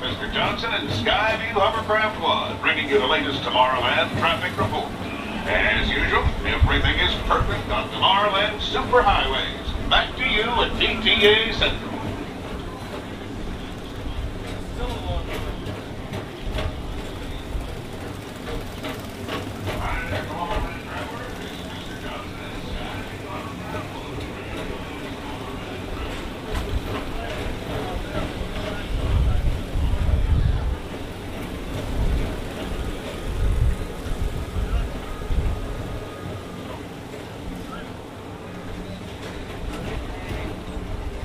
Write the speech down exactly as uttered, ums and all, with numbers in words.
Mister Johnson and Skyview Hovercraft One, bringing you the latest Tomorrowland traffic report. As usual, everything is perfect on Tomorrowland Superhighways. Back to you at T T A Central.